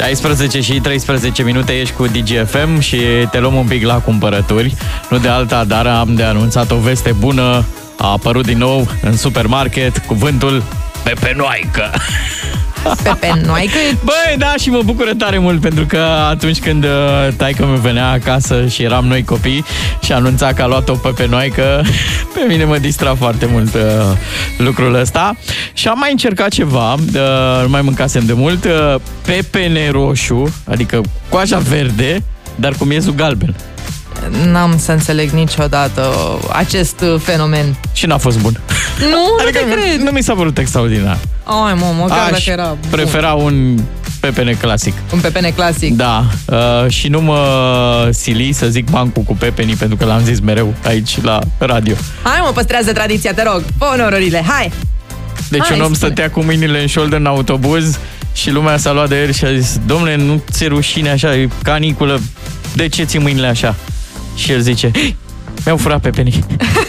16 și 13 minute, ești cu DGFM și te luăm un pic la cumpărături. Nu de alta, dar am de anunțat o veste bună. A apărut din nou în supermarket cuvântul pepenoaică. Pepenoaică? Băi, da, și mă bucură tare mult pentru că atunci când taică-mi venea acasă și eram noi copii și anunța că a luat o pepenoaică, pe mine mă distra foarte mult lucrul ăsta. Și am mai încercat ceva, nu mai mâncasem de mult, pepene roșu, adică coaja verde, dar cu miezul galben. N-am să înțeleg niciodată acest fenomen. Și n-a fost bun. Nu, adică nu te cred. Nu mi s-a părut extraordinar. Ai, măcar dacă era bun. Prefera un pepene clasic. Un pepene clasic. Da, și nu mă sili să zic bancul cu pepenii, pentru că l-am zis mereu aici la radio. Hai mă, păstrează tradiția, te rog. Fă onorurile, hai! Deci hai, un om spune. stătea cu mâinile în șoldă în autobuz și lumea s-a luat de el și a zis: dom'le, nu ți-e rușine așa, e caniculă, de ce ți mâinile așa? Și el zice: mi-au furat pepenii.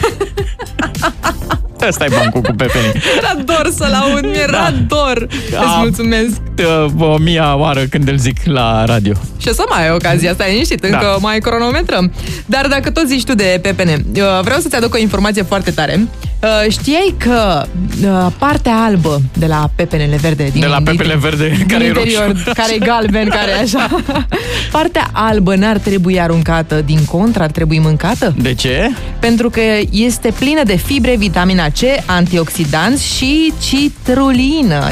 Ăsta e bancul cu pepenii. Era dor să-l aud, mi-era dor. Îți mulțumesc. O mia oară când îl zic la radio. Și o să mai ai ocazia asta, liniștit, încă mai cronometrăm. Dar dacă tot zici tu de pepene, vreau să-ți aduc o informație foarte tare. Știai că partea albă de la pepenele verde din, de la pepenele verde care e roșu, care e galben, care e așa, partea albă n-ar trebui aruncată, din contră ar trebui mâncată? De ce? Pentru că este plină de fibre, vitamina C, antioxidanți și citrulină.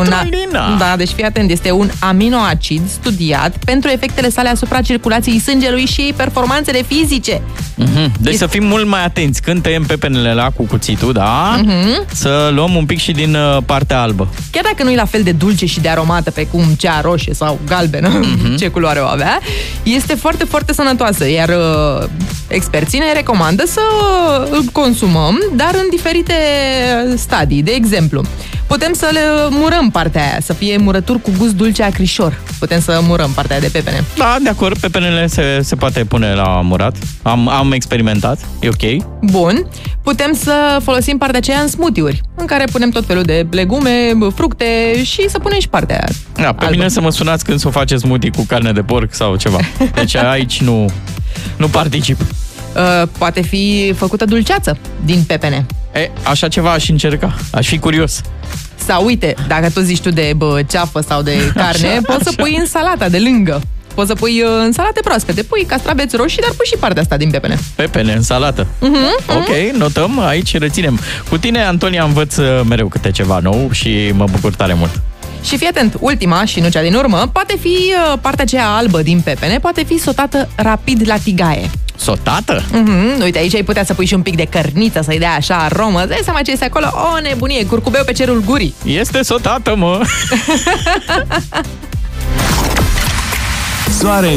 Deci fii atent, este un aminoacid studiat pentru efectele sale asupra circulației sângelui și performanțele fizice. Deci să fim mult mai atenți când tăiem pepenele la cu cuțitul, da? Să luăm un pic și din partea albă. Chiar dacă nu e la fel de dulce și de aromată precum cea roșie sau galbenă, ce culoare o avea, este foarte, foarte sănătoasă, iar experții ne recomandă să îl consumăm, dar în diferite stadii. De exemplu, putem să le murăm partea aia, să fie murături cu gust dulce acrișor. Putem să murăm partea aia de pepene. Da, de acord, pepenele se poate pune la murat. Am experimentat, e ok. Bun. Putem să folosim partea aceea în smoothie-uri, în care punem tot felul de legume, fructe și să punem și partea aia. Da, pe mine să mă sunați când să o faceți smoothie cu carne de porc sau ceva. Deci aici nu particip. Poate fi făcută dulceață din pepene. Așa ceva aș încerca. Aș fi curios. Sau uite, dacă tu zici tu de ceafă sau de carne, așa, poți să pui în salata de lângă. Poți să pui în salate proaspete, pui castraveți roșii, dar pui și partea asta din pepene. Pepene în salată. Ok, notăm, aici reținem. Cu tine, Antonia, învăț mereu câte ceva nou și mă bucur tare mult. Și fii atent, ultima și nu cea din urmă, poate fi partea aceea albă din pepene, poate fi sotată rapid la tigaie. Sotată? Uite, aici ai putea să pui și un pic de cărniță, să-i dea așa aromă. Dai seama ce este acolo? O nebunie, curcubeu pe cerul gurii. Este sotată, mă! Soare